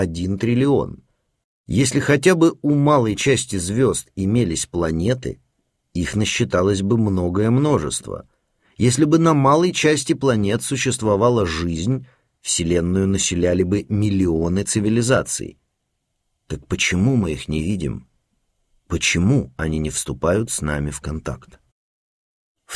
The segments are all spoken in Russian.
1 триллион. Если хотя бы у малой части звезд имелись планеты, их насчиталось бы многое множество. Если бы на малой части планет существовала жизнь, Вселенную населяли бы миллионы цивилизаций. Так почему мы их не видим? Почему они не вступают с нами в контакт? В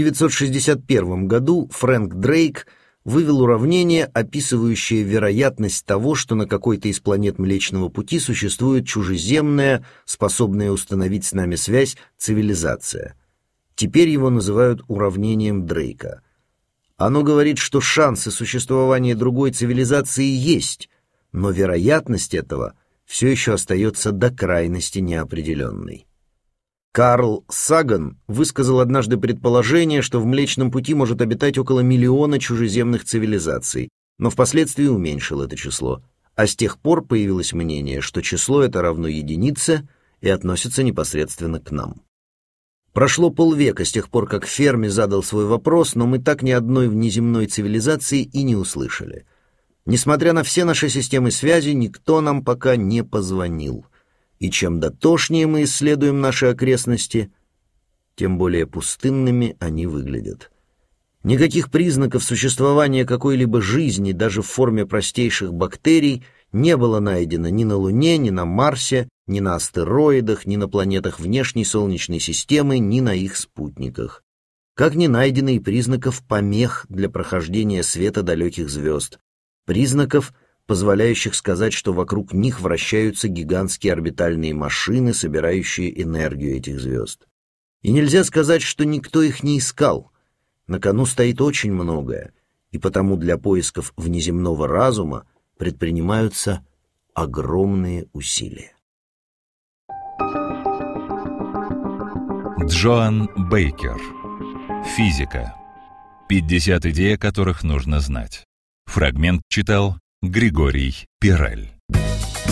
1961 году Фрэнк Дрейк вывел уравнение, описывающее вероятность того, что на какой-то из планет Млечного Пути существует чужеземная, способная установить с нами связь, цивилизация. Теперь его называют уравнением Дрейка. Оно говорит, что шансы существования другой цивилизации есть, но вероятность этого все еще остается до крайности неопределенной. Карл Саган высказал однажды предположение, что в Млечном Пути может обитать около 1 миллиона чужеземных цивилизаций, но впоследствии уменьшил это число, а с тех пор появилось мнение, что число это равно единице и относится непосредственно к нам. Прошло полвека с тех пор, как Ферми задал свой вопрос, но мы так ни одной внеземной цивилизации и не услышали. Несмотря на все наши системы связи, никто нам пока не позвонил. И чем дотошнее мы исследуем наши окрестности, тем более пустынными они выглядят. Никаких признаков существования какой-либо жизни, даже в форме простейших бактерий, не было найдено ни на Луне, ни на Марсе, ни на астероидах, ни на планетах внешней Солнечной системы, ни на их спутниках. Как не найдено и признаков помех для прохождения света далеких звезд, признаков, позволяющих сказать, что вокруг них вращаются гигантские орбитальные машины, собирающие энергию этих звезд. И нельзя сказать, что никто их не искал. На кону стоит очень многое, и потому для поисков внеземного разума предпринимаются огромные усилия. Джоан Бейкер. Физика. 50 идей, о которых нужно знать. Фрагмент читал Григорий Пираль.